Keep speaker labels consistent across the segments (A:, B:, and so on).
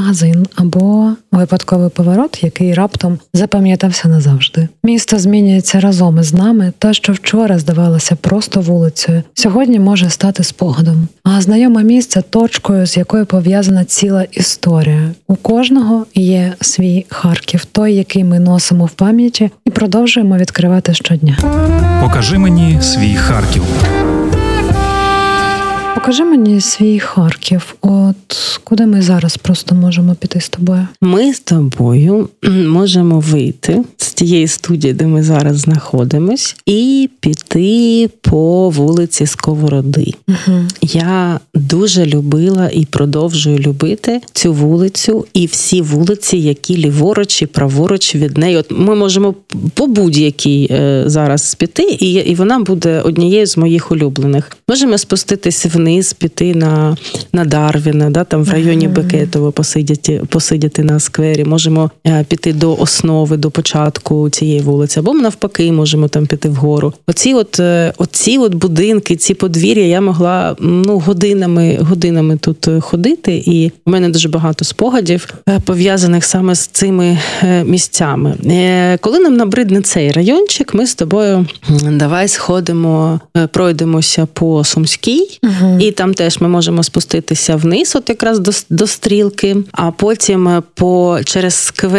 A: магазин або випадковий поворот, який раптом запам'ятався назавжди. Місто змінюється разом із нами. Те, що вчора здавалося просто вулицею, сьогодні може стати спогадом. А знайоме місце – точкою, з якою пов'язана ціла історія. У кожного є свій Харків, той, який ми носимо в пам'яті і продовжуємо відкривати щодня.
B: Покажи мені свій Харків.
A: Покажи мені свій Харків. От куди ми зараз просто можемо піти з тобою?
C: Ми з тобою можемо вийти з тієї студії, де ми зараз знаходимось, і піти по вулиці Сковороди.
A: Угу.
C: Я дуже любила і продовжую любити цю вулицю і всі вулиці, які ліворуч і праворуч від неї. От ми можемо по будь-якій зараз піти, і вона буде однією з моїх улюблених. Можемо спуститися вниз, піти на Дарвіна, да, там в районі Бекетово посидіти на сквері. Можемо піти до основи, до початку цієї вулиці. Або навпаки, можемо там піти вгору. Оці будинки, ці подвір'я я могла годинами тут ходити. І у мене дуже багато спогадів, пов'язаних саме з цими місцями. Коли нам набридне цей райончик, ми з тобою давай сходимо, пройдемося по Сумській, і там теж ми можемо спуститися вниз, от якраз до стрілки, а потім через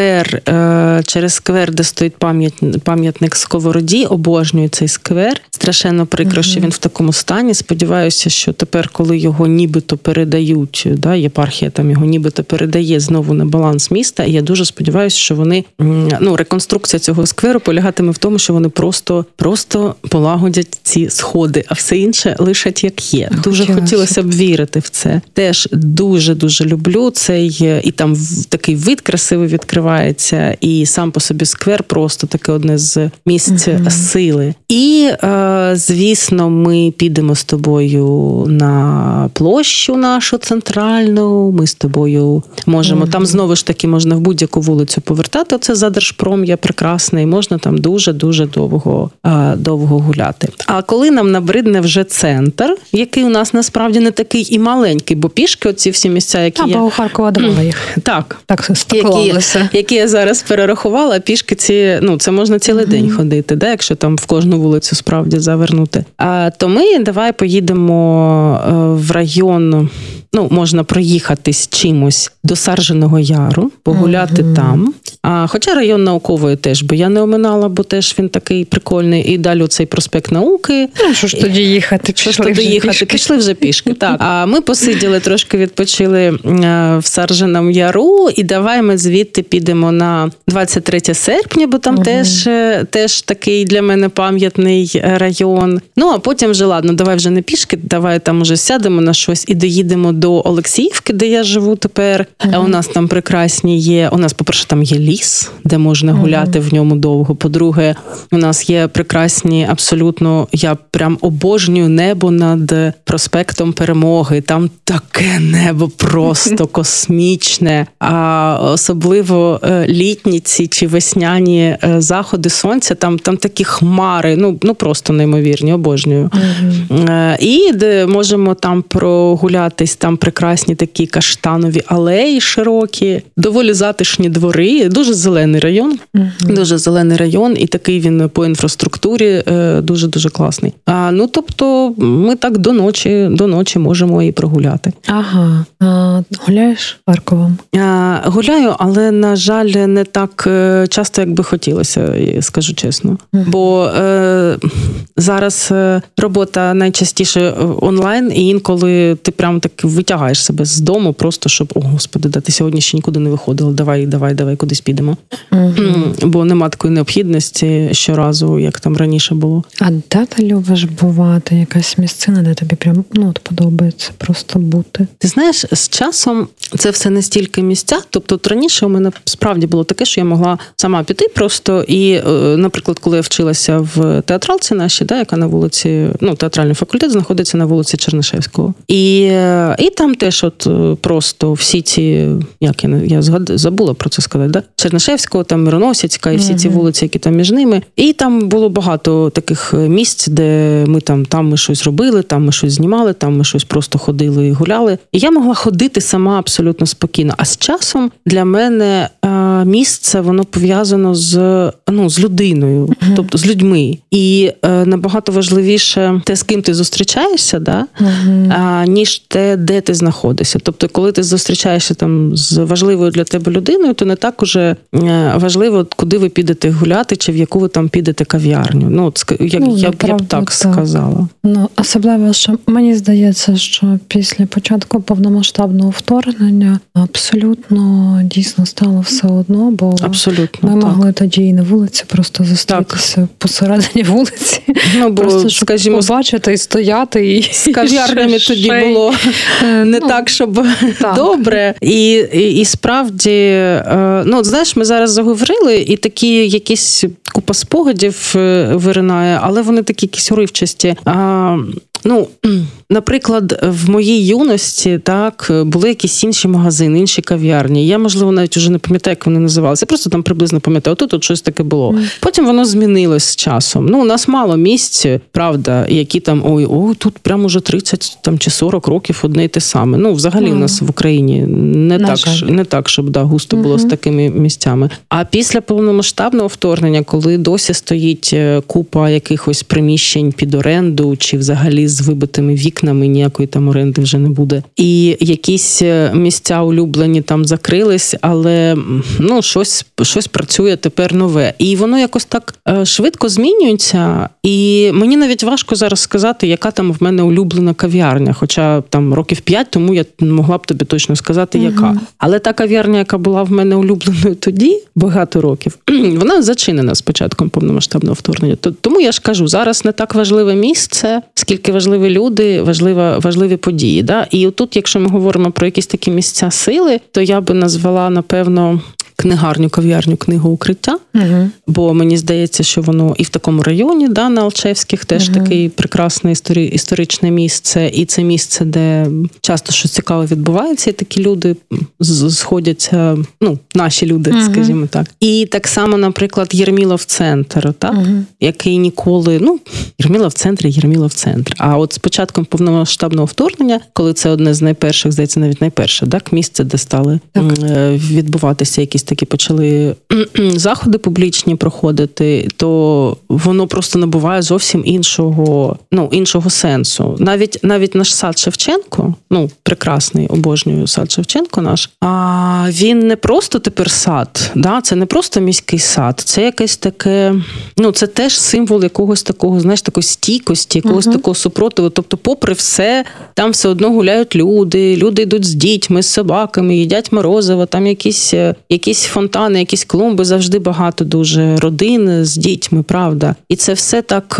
C: сквер, де стоїть пам'ятник Сковороді, обожнюю цей сквер. Страшенно прикро, що він в такому стані. Сподіваюся, що тепер, коли його нібито передають, да, єпархія там його нібито передає знову на баланс міста, і я дуже сподіваюся, що вони, реконструкція цього скверу полягатиме в тому, що вони просто полагодять ці сходи, а все інше лишать як є. Дуже хотілося б вірити в це. Теж дуже-дуже люблю цей, і там такий вид красивий відкривається, і сам по собі сквер просто таке одне з місць сили. І, звісно, ми підемо з тобою на площу нашу центральну, ми з тобою можемо, там знову ж таки можна в будь-яку вулицю повертати, оце за Держпром'я прекрасне, і можна там дуже-дуже довго гуляти. А коли нам набридне вже центр, який у нас насправді не такий і маленький, бо пішки оці всі місця, які
A: є... Або у Харкова давали їх.
C: Так
A: склалося.
C: Які я зараз перерахувала, пішки ці, це можна цілий день ходити, да, якщо там в кожну вулицю справді завернути. То ми давай поїдемо в район, можна проїхатись чимось до Сарженого Яру, погуляти там. Хоча район Наукової теж, бо я не оминала, бо теж він такий прикольний. І далі цей проспект Науки.
A: Що ж тоді їхати?
C: Пішли вже пішки, так. А ми посиділи, трошки відпочили в Сарженому Яру, і давай ми звідти підемо на 23 серпня, бо там теж такий для мене пам'ятний район. А потім вже, ладно, давай вже не пішки, давай там уже сядемо на щось і доїдемо до Олексіївки, де я живу тепер. У нас там прекрасні є, по-перше, там є ліс, де можна гуляти в ньому довго. По-друге, у нас є прекрасні, абсолютно, я прям обожнюю небо над проспектом Перемоги. Там таке небо просто космічне. А особливо літні ці чи весняні заходи сонця, там такі хмари, просто неймовірні, обожнюю. І де можемо там прогулятись, там прекрасні такі каштанові алеї широкі, доволі затишні двори, дуже зелений район, дуже зелений район, і такий він по інфраструктурі дуже-дуже класний. Тобто ми так до ночі можемо і прогуляти.
A: Ага. Гуляєш Харковом?
C: Гуляю, але, на жаль, не так часто, як би хотілося, скажу чесно. Бо зараз робота найчастіше онлайн, і інколи ти прям так витягаєш себе з дому, просто щоб, господи, ти сьогодні ще нікуди не виходила, давай, кудись підемо. Бо нема такої необхідності щоразу, як там раніше було.
A: А де ти любиш бувати? Якась місцина, де тобі прям подобається просто бути?
C: Ти знаєш, з часом це все не стільки місця. Тобто раніше у мене справді було таке, що я могла сама піти просто. І, наприклад, коли я вчилася в театралці нашій, яка на вулиці, театральний факультет знаходиться на вулиці Чернишевського. І І там теж от просто всі ці, я забула про це сказати, да? Чернишевського, там Мироносицька і всі ці вулиці, які там між ними. І там було багато таких місць, де ми там ми щось робили, там ми щось знімали, там ми щось просто ходили і гуляли. І я могла ходити сама абсолютно спокійно. А з часом для мене місце, воно пов'язано з людиною, тобто з людьми. І набагато важливіше те, з ким ти зустрічаєшся, да? Ніж те, де ти знаходишся. Тобто, коли ти зустрічаєшся там з важливою для тебе людиною, то не так уже важливо, куди ви підете гуляти, чи в яку ви там підете кав'ярню. Я б так сказала.
A: Особливо, що мені здається, що після початку повномасштабного вторгнення абсолютно дійсно стало все одно, бо
C: абсолютно,
A: ми могли тоді і на вулиці просто зустрітися посередині вулиці. Просто, щоб побачити і стояти. І
C: з кав'ярнями тоді було не так, щоб добре. І справді, знаєш, ми зараз заговорили, і такі якісь купа спогадів виринає, але вони такі якісь уривчасті. Наприклад, в моїй юності були якісь інші магазини, інші кав'ярні. Я, можливо, навіть уже не пам'ятаю, як вони називалися. Я просто там приблизно пам'ятаю, тут щось таке було. Потім воно змінилось з часом. У нас мало місць, правда, які там, тут прямо уже 30 чи 40 років одне й те саме. Взагалі у нас в Україні не так, щоб густо було з такими місцями. А після повномасштабного вторгнення, коли досі стоїть купа якихось приміщень під оренду, чи взагалі з вибитими вікнами, ніякої там оренди вже не буде. І якісь місця улюблені там закрились, але щось працює тепер нове. І воно якось так швидко змінюється. І мені навіть важко зараз сказати, яка там в мене улюблена кав'ярня. Хоча там років 5 тому я могла б тобі точно сказати, яка. Але та кав'ярня, яка була в мене улюбленою тоді, багато років, вона зачинена з початком повномасштабного вторгнення. Тому я ж кажу, зараз не так важливе місце, скільки важливі люди, важливі події. Да? І отут, якщо ми говоримо про якісь такі місця сили, то я би назвала, напевно, книгарню, кав'ярню, книгу «Укриття», бо мені здається, що воно і в такому районі, на Алчевських, теж такий прекрасне історичне місце, і це місце, де часто щось цікаве відбувається, і такі люди сходяться, наші люди, скажімо так. І так само, наприклад, Єрмілов центр, який ніколи, Єрмілов центр. А от з початком повномасштабного вторгнення, коли це одне з найперших, здається, навіть найперше, місце, де стали відбуватися якісь такі почали заходи публічні проходити, то воно просто набуває зовсім іншого сенсу. Навіть наш сад Шевченко, прекрасний, обожнюю сад Шевченко наш, а він не просто тепер сад, це не просто міський сад, це якесь таке, це теж символ якогось такого, такої стійкості, якогось такого супротиву. Тобто, попри все, там все одно гуляють люди йдуть з дітьми, з собаками, їдять морозиво, там якісь фонтани, якісь клумби, завжди багато дуже родин з дітьми, правда. І це все так,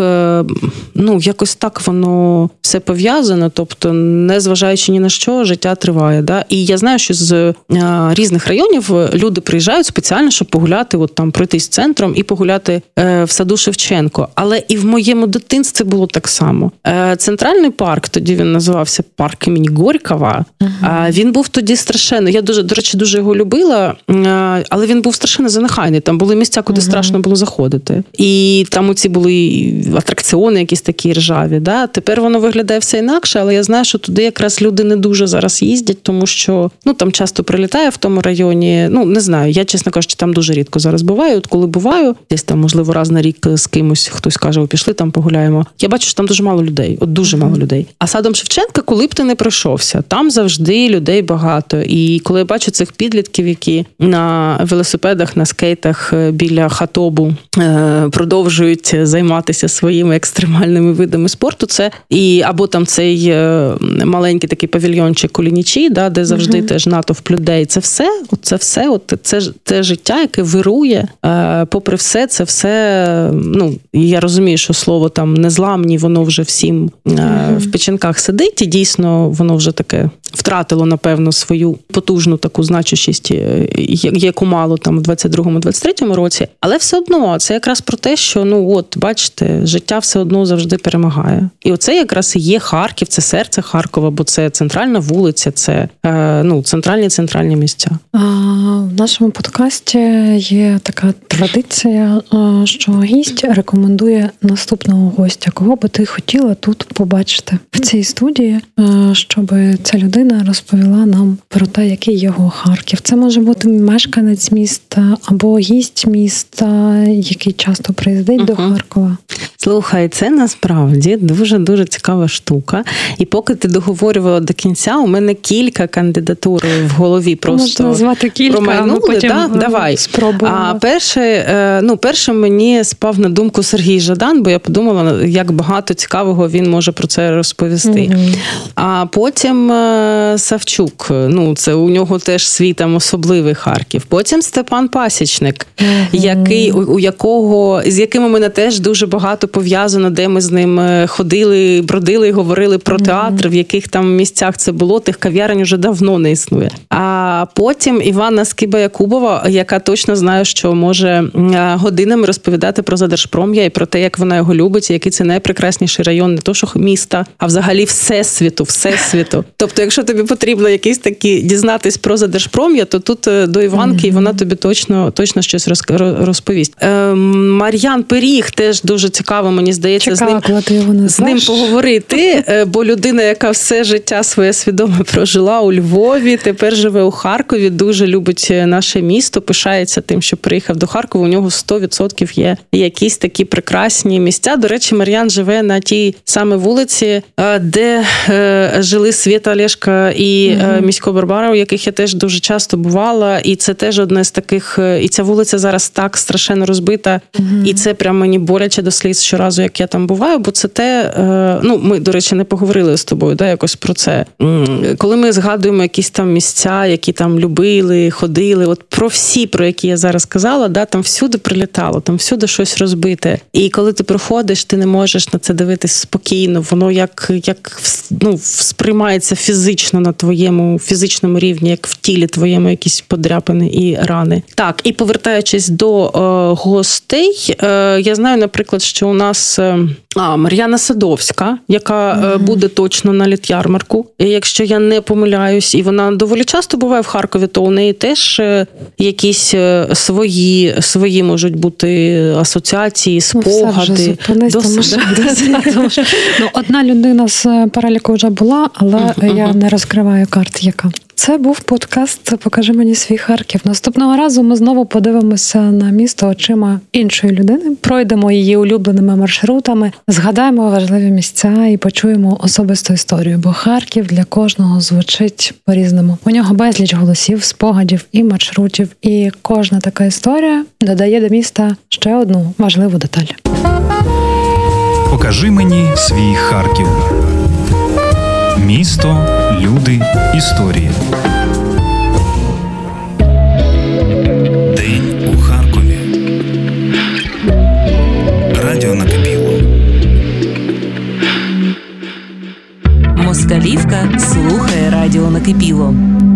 C: якось так воно все пов'язано, тобто, незважаючи ні на що, життя триває. Да? І я знаю, що з різних районів люди приїжджають спеціально, щоб погуляти, пройтись центром і погуляти в саду Шевченко. Але і в моєму дитинстві було так само. Центральний парк, тоді він називався парк імені Горького, він був тоді страшенно. Я, до речі, дуже його любила, але він був страшенно занехайний. Там були місця, куди страшно було заходити. І там оці були атракціони якісь такі ржаві. Да? Тепер воно виглядає все інакше, але я знаю, що туди якраз люди не дуже зараз їздять, тому що там часто прилітає в тому районі. Не знаю, я, чесно кажучи, там дуже рідко зараз буваю. От коли буваю, десь там, можливо, раз на рік з кимось, хтось каже, пішли там погуляємо. Я бачу, що там дуже мало людей. От дуже мало людей. А садом Шевченка, коли б ти не пройшовся, там завжди людей багато. І коли я бачу цих підлітків, які на велосипедах, на скейтах біля хатобу продовжують займатися своїми екстремальними видами спорту, це або там цей маленький такий павільйончик Кулінічі, де завжди теж натовп людей. Це життя, яке вирує. Попри все, це все, я розумію, що слово там незламні, воно вже всім в печінках сидить, і дійсно воно вже таке втратило, напевно, свою потужну таку значущість, яку мало там в 22-23 році. Але все одно, це якраз про те, що, ну от, бачите, життя все одно завжди перемагає. І оце якраз і є Харків, це серце Харкова, бо це центральна вулиця, це центральні місця.
A: В нашому подкасті є така традиція, що гість рекомендує наступного гостя, кого би ти хотіла тут побачити в цій студії, щоб ця людина розповіла нам про те, який його Харків. Це може бути мешканець міста або гість міста, який часто приїздить до Харкова.
C: Слухай, це насправді дуже-дуже цікава штука. І поки ти договорювала до кінця, у мене кілька кандидатур в голові просто
A: назвати кілька,
C: промайнули.
A: Потім
C: Давай.
A: Спробуємо.
C: Першим мені спав на думку Сергій Жадан, бо я подумала, як багато цікавого він може про це розповісти. А потім Савчук. Це у нього теж свій там особливий Харків. Потім Степан Пасічник, з яким у мене теж дуже багато пов'язано, де ми з ним ходили, бродили і говорили про театр, в яких там місцях це було, тих кав'ярень вже давно не існує. А потім Іванна Скиба-Якубова, яка точно знає, що може годинами розповідати про Задержпром'я і про те, як вона його любить, і який це найпрекрасніший район, не то що міста, а взагалі всесвіту. Тобто, якщо тобі потрібно якісь такі дізнатись про Задержпром'я, то тут до Іванки, і вона тобі точно щось розповість. Мар'ян Пиріг теж дуже цікаво, мені здається, з ним поговорити, бо людина, яка все життя своє свідоме прожила у Львові, тепер живе у Харкові, дуже любить наше місто, пишається тим, що приїхав до Харкова, у нього 100% є якісь такі прекрасні місця. До речі, Мар'ян живе на тій саме вулиці, де жили Свєта Олешка і Місько Барбара, у яких я теж дуже часто бувала, і це теж одне з таких, і ця вулиця зараз так страшенно розбита, і це прямо мені боляче до сліз щоразу, як я там буваю, бо це те, ми, до речі, не поговорили з тобою, якось про це. Коли ми згадуємо якісь там місця, які там любили, ходили, от про всі, про які я зараз казала, там всюди прилітало, там всюди щось розбите. І коли ти проходиш, ти не можеш на це дивитись спокійно, воно як сприймається фізично на твоєму фізичному рівні, як в тілі твоєму якісь подряпини і рани. Так, і повертаючись до гостей, я знаю, наприклад, що у нас Мар'яна Садовська, яка буде точно на літярмарку, якщо я не помиляюсь, і вона доволі часто буває в Харкові, то у неї теж якісь свої можуть бути асоціації, спогади.
A: Одна людина з переліку вже була, але я не розкриваю карт, яка. Це був подкаст «Покажи мені свій Харків». Наступного разу ми знову подивимося на місто очима іншої людини, пройдемо її улюбленими маршрутами, згадаємо важливі місця і почуємо особисту історію, бо Харків для кожного звучить по-різному. У нього безліч голосів, спогадів і маршрутів, і кожна така історія додає до міста ще одну важливу деталь.
B: Покажи мені свій Харків. Місто, люди, історії. День у Харкові. Радіо накипіло.
D: Москалівка слухає радіо накипіло.